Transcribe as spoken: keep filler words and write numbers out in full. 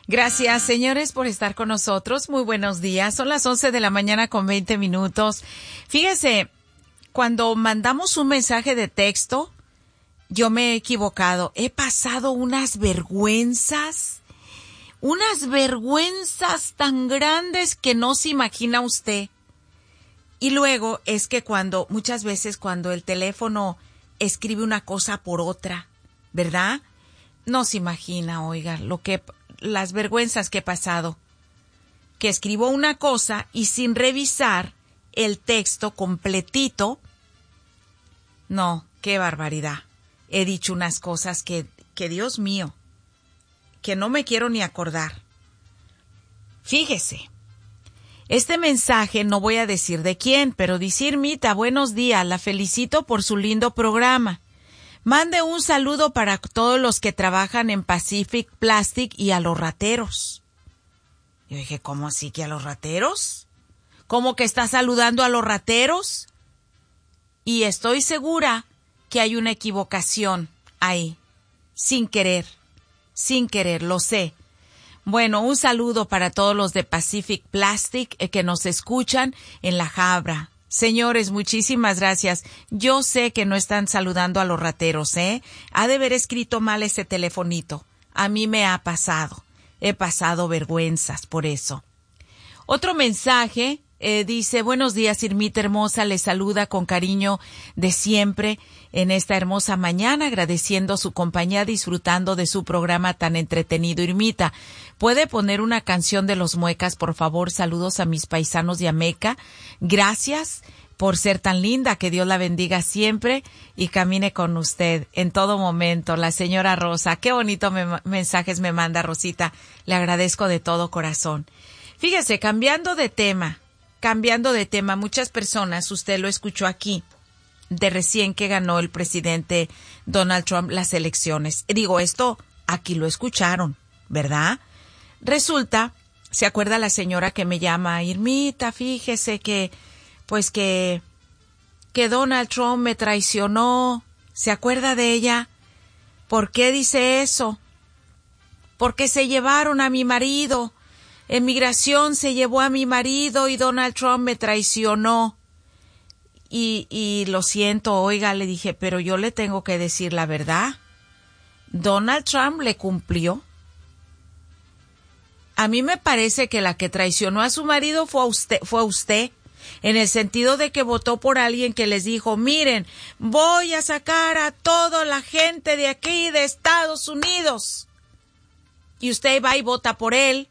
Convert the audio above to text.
Gracias, señores, por estar con nosotros. Muy buenos días. Son las once de la mañana con veinte minutos. Fíjese, cuando mandamos un mensaje de texto, yo me he equivocado. He pasado unas vergüenzas, unas vergüenzas tan grandes que no se imagina usted. Y luego es que cuando, muchas veces cuando el teléfono escribe una cosa por otra, ¿verdad? No se imagina, oiga, lo que, las vergüenzas que he pasado. Que escribo una cosa y sin revisar el texto completito. No, qué barbaridad. He dicho unas cosas que, que Dios mío, que no me quiero ni acordar. Fíjese, este mensaje no voy a decir de quién, pero dice: Irmita, buenos días, la felicito por su lindo programa. Mande un saludo para todos los que trabajan en Pacific Plastic y a los rateros. Yo dije, ¿cómo así que a los rateros? ¿Cómo que está saludando a los rateros? Y estoy segura que hay una equivocación ahí, sin querer, sin querer, lo sé. Bueno, un saludo para todos los de Pacific Plastic eh, que nos escuchan en La Habra. Señores, muchísimas gracias. Yo sé que no están saludando a los rateros, ¿eh? Ha de haber escrito mal ese telefonito. A mí me ha pasado. He pasado vergüenzas por eso. Otro mensaje eh, dice: buenos días, Irmita hermosa, les saluda con cariño de siempre en esta hermosa mañana, agradeciendo su compañía, disfrutando de su programa tan entretenido. Irmita, ¿puede poner una canción de Los Muecas, por favor? Saludos a mis paisanos de Ameca. Gracias por ser tan linda, que Dios la bendiga siempre y camine con usted en todo momento. La señora Rosa, qué bonito me, mensajes me manda Rosita, le agradezco de todo corazón. Fíjese, cambiando de tema, cambiando de tema, muchas personas, usted lo escuchó aquí, de recién que ganó el presidente Donald Trump las elecciones. Digo, esto aquí lo escucharon, ¿verdad? Resulta, ¿se acuerda la señora que me llama? Irmita, fíjese que, pues que, que Donald Trump me traicionó. ¿Se acuerda de ella? ¿Por qué dice eso? Porque se llevaron a mi marido. En migración se llevó a mi marido y Donald Trump me traicionó. Y, y lo siento, oiga, le dije, pero yo le tengo que decir la verdad. Donald Trump le cumplió. A mí me parece que la que traicionó a su marido fue a usted, fue a usted, en el sentido de que votó por alguien que les dijo, miren, voy a sacar a toda la gente de aquí, de Estados Unidos. Y usted va y vota por él,